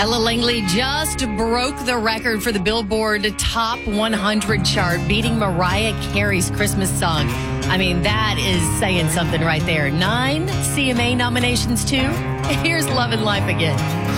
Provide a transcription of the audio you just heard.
Ella Langley just broke the record for the Billboard Top 100 chart, beating Mariah Carey's Christmas song. I mean, that is saying something right there. 9 CMA nominations, too. Here's Love and Life Again.